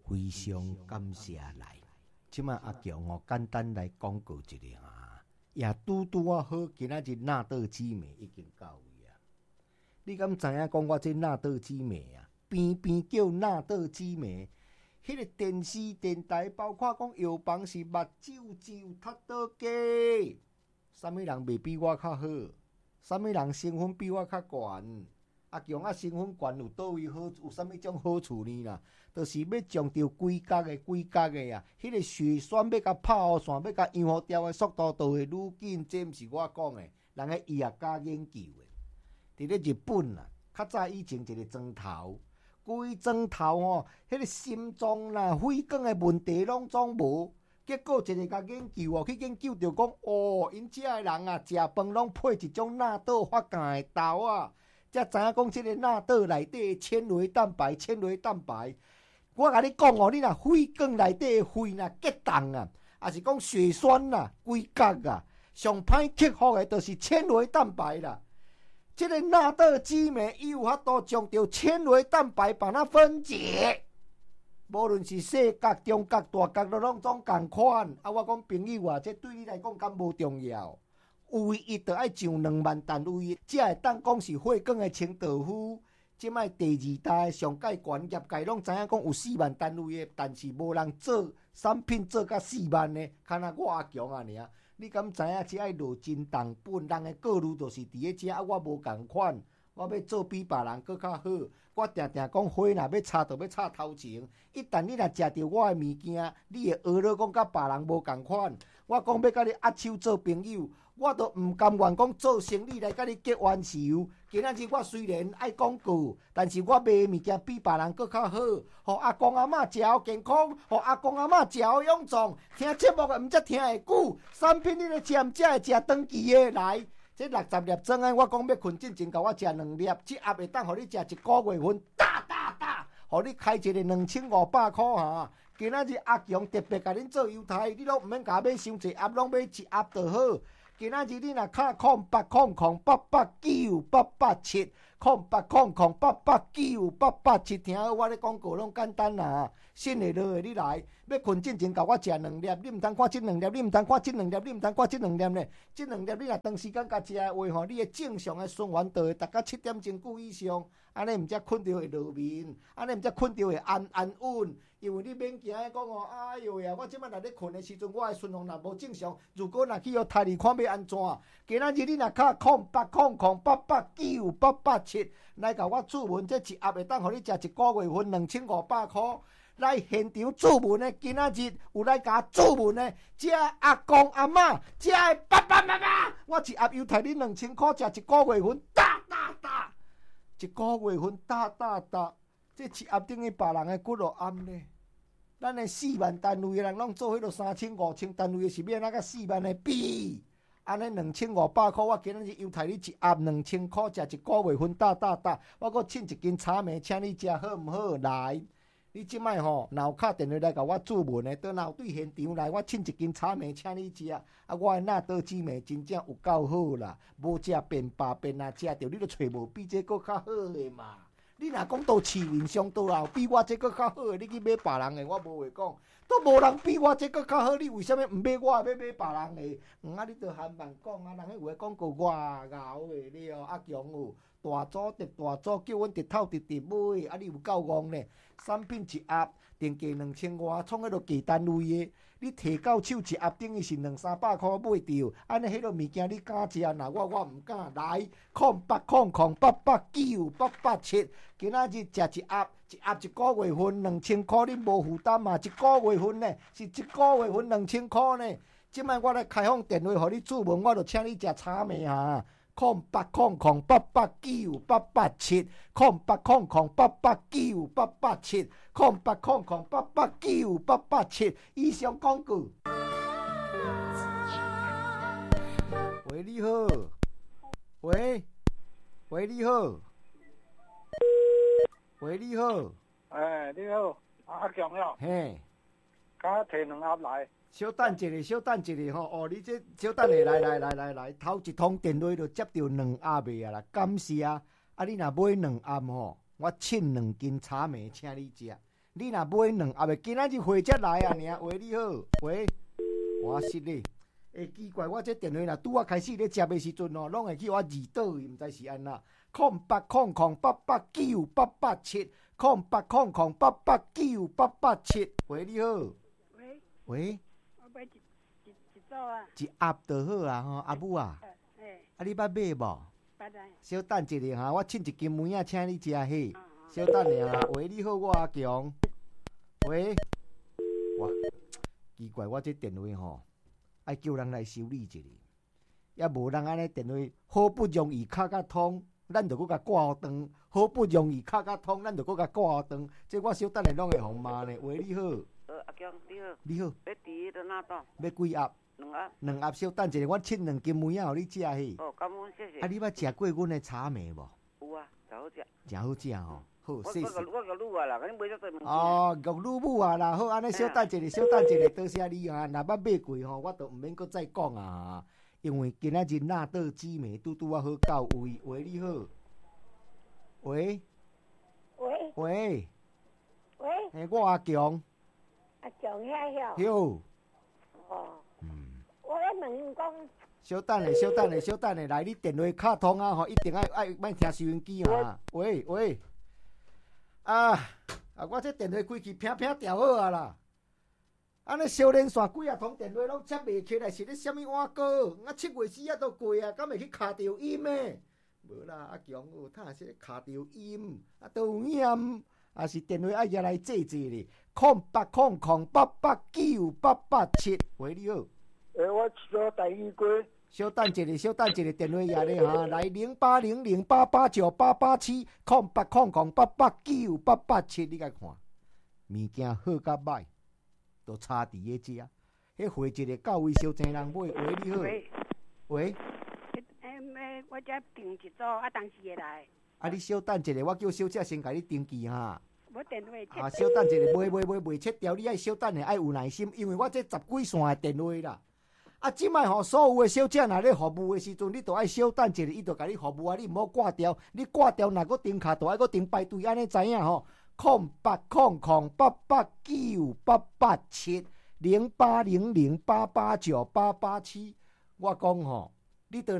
非常感谢来。即摆阿强哦，简单来广告一下啊，也拄啊好，今仔日纳豆紫梅已经到位啊。你敢知影讲我这纳豆紫梅啊，偏偏叫纳豆紫梅？迄个电视电台，包括讲药房是目睭睭踢倒鸡，啥物人袂比我较好？啥物人成分比我较悬？阿强啊，成分悬有倒位好？有啥物种好处呢啦？就是要种着规格的啊，迄个血栓要甲拍互线，要甲养好调的速度都会愈紧。这毋是我讲的，人个医学家研究的。伫咧日本啊，较早以前一个砖头。规砖头吼，迄个心脏啦、肺管的问题拢总无。结果一个甲研究哦，去研究着讲，因遮个人啊，食饭拢配一种纳豆发酵的豆啊，才知影讲即个纳豆内底的纤维蛋白。我甲你讲哦，你若肺管内底的肺若结冻啊，也是讲血栓啦、规格啊，上歹克服的，就是纤维蛋白啦。这个纳豆紫梅伊有法度将着纤维蛋白把它分解，无论是细角、中角、大角，都拢总共款。啊，我讲朋友啊，这对你来讲敢无重要？唯一就爱上2万单位，才会当讲是血管的清道夫。即摆第2代上界悬，业界拢知影讲有4万单位的，但是无人做产品做到4万的，看若我阿强啊尔。你敢知影？只爱落真重本，人的顾虑就是伫咧遮，我无共款，我要做比别人搁较好。我定定讲花若要插，就要插头前。一旦你若食着我的物件，你会学了讲甲别人无共款。我讲要甲你握手做朋友，我都毋甘愿讲做生意来甲你结冤仇。今仔日我虽然爱广告，但是我卖的物件比别人搁较好，互阿公阿嬷食好健康，互阿公阿嬷食好勇壮。听节目的毋则听会久，产品你咧食毋则会食长期的来。这60粒装的，我讲要困进前，甲我食2粒，这盒会当互你食1个月份，互你开一个2500块哈。今仔日阿强特别甲恁做优待，你拢毋免甲买伤济盒，拢买1盒就好。今仔日你若卡0800889887 0800889887，听好我咧广告拢简单啦，信会落的你来。要困进前，甲我食2粒，你毋通看这2粒，你毋通看这2粒，你毋通看这2粒呢？这2粒你若长时间甲食的话吼，你的正常的循环就会达到7点钟久以上，安尼毋则困着会落眠，安尼毋则困着会安稳。因为你免惊讲哦，哎哟呀，我即摆若咧困的时阵，我的循环若无正常，如果若去互太你看要安怎？今仔日你若卡0800889887来甲我注文，这1盒会当互你食1个月份2500块。来现场注文的，今仔日有来甲注文的，这阿公阿嬷，这爸爸妈妈，我1盒优待你2000块，食1个月份，1个月份，这1盒等于别人的骨肉餡呢。咱的4万单位的人拢做迄落3000、5000单位的，是要哪甲4万的比？安尼2500块，我今仔日优待你1盒2000块，食1个月份，我搁凊1斤炒糜，请你食好毋好？来。你即摆吼，若有敲电话来甲我注文的，倒若有对现场来，我凊1斤炒糜请你食。我的纳豆紫糜真正有够好啦，无食便罢便啊，食着你都找无比这搁较好的嘛。你若讲到市面上倒有比我这搁较好的，你去买别人的，我无话讲。都无人比我这搁较好，你为什么毋买我，要买别人的？你都含慢讲啊，人迄有的广告外咬的了，阿强有。大组特大组，叫阮直透直买，你有够戆呢？产品1盒定价2000外，创迄落低单位的，你摕到手1盒等于是200-300块买着，安尼迄落物件你敢食？我毋敢。来0800889887，今仔日食1盒1个月份2000块，你无负担嘛？1个月份呢，是1个月份2000块呢。即摆我来开放电话，互你注文，我就请你食炒糜哈。0800889887 0800889887 0800889887，以上广告。喂，你好。喂，你好。喂，你好。 你好，阿强了。 嘿， 甲摕2盒来。 小等一下吼！你这小等下来，头一通电话就接到2盒的啊啦，感谢啊！你若买2盒吼，我凊2斤炒糜请你食。 你若买两盒的，今仔日货才来啊！尔，喂，你好，喂，我失礼。奇怪，我这电话若拄啊开始咧接的时阵哦，拢会去我二倒去，毋知是安那。0800889887 0800889887。喂，你好。喂。 我买一组啊。 一盒就好啊，吼，阿母啊。啊，你捌买无？ 捌啊。 小等一下哈，我凊一斤梅仔请你食迄。小等下啊，喂，你好，我阿强。喂。哇，奇怪，我这电话吼。爱叫人来修理一下，也无人安尼电话，好不容易卡甲通，咱就搁甲挂好长；好不容易卡甲通，咱就搁甲挂好长。这我小等下拢会互骂呢。喂，你好。 阿强，你好。 你好。 要伫在哪档？ 要几盒？ 两盒。 两盒，小等一下，我切2斤梅仔互你食迄。 哦，感恩，谢谢。 啊，你捌食过阮的茶糜无？ 有啊，真好食。 真好食吼。好，谢谢。 我甲女啊啦，你买遮多物件。 哦，玉女母啊啦，好，安尼小等一下，小等一下，多谢你啊。若捌买过吼，我都毋免搁再讲啊。因为今仔日纳豆紫梅拄啊好到位。喂，你好。喂。 喂。 喂。 喂。 我阿强。 阿强遐哟。 哦。我咧问讲。 小等下，小等下，小等下，来，你电话卡通啊吼，一定爱莫听收音机啊。喂喂。我这电话开去拼拼调好啊啦！安尼小连线几啊通电话拢接袂起来，是咧啥物碗糕？7月4都过啊，敢会去卡着音诶？无啦，阿强有他是卡着音，都有影，也是电话爱入来坐坐咧。0800889887，喂，你好。 我做第二关。 小等一下，小等一下，电话也咧哈，来0800889887 0800889887，你甲看，物件好甲歹，都差伫个遮。迄货一个到位，小济人买。喂，你好。喂。 我遮订一组，当时会来。 你小等一下，我叫小姐先甲你登记哈。 无电话切。 小等一下，袂切掉，你爱小等下，爱有耐心，因为我这10几线的电话啦。即摆吼，所有的小姐若咧服务的时阵，你都爱小等一下，伊就甲你服务啊，你毋好挂掉。你挂掉，若搁订卡，都爱搁订排队，安尼知影吼？0800889887 0800889887，我讲吼，你都。